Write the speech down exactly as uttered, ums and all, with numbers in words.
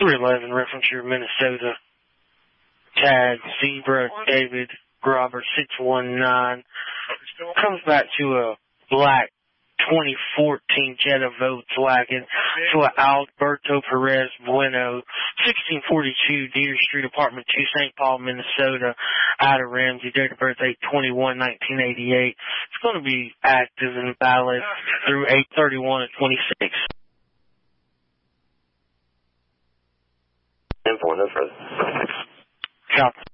three eleven, reference your Minnesota tag, Zebra David Robert six one nine. Comes back to a black twenty fourteen Jetta Volkswagen to a Alberto Perez Bueno, sixteen forty-two Deer Street, Apartment two, Saint Paul, Minnesota. Ida Ramsey, date of birth eight twenty-one nineteen eighty-eight. It's going to be active and valid through eight thirty-one of twenty-six. ten four, no further. Copy.